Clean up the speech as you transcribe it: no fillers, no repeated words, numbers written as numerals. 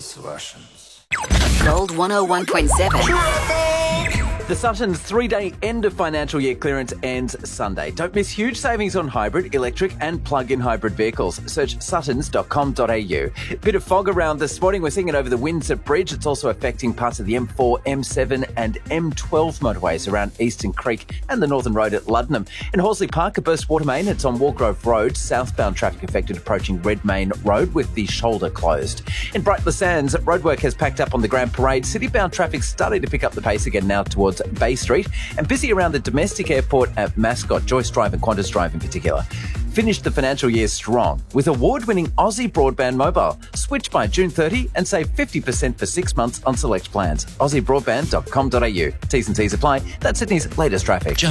Russians. Gold 101.7. The Suttons 3-day end of financial year clearance ends Sunday. Don't miss huge savings on hybrid, electric and plug-in hybrid vehicles. Search suttons.com.au. Bit of fog around this morning. We're seeing it over the Windsor Bridge. It's also affecting parts of the M4, M7 and M12 motorways around Eastern Creek and the Northern Road at Luddenham. In Horsley Park, a burst water main. It's on Walgrove Road. Southbound traffic affected approaching Redmayne Road with the shoulder closed. In Bright Le Sands, roadwork has packed up on the Grand Parade. City-bound traffic starting to pick up the pace again now towards Bay Street, and busy around the domestic airport at Mascot, Joyce Drive and Qantas Drive in particular. Finished the financial year strong with award-winning Aussie Broadband Mobile. Switch by June 30 and save 50% for 6 months on select plans. AussieBroadband.com.au. T's and C's apply. That's Sydney's latest traffic.